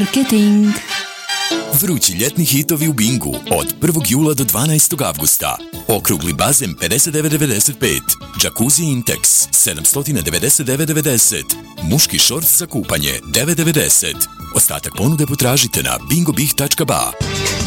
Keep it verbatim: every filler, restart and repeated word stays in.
Marketing. Vrući ljetni hitovi u Bingu od prvog jula do dvanaestog avgusta. Okrugli bazen pedeset devet devedeset pet, Jacuzzi Intex sedamsto devedeset devet devedeset, muški šort za kupanje devet devedeset. Ostatak ponude potražite na bingobih tačka ba.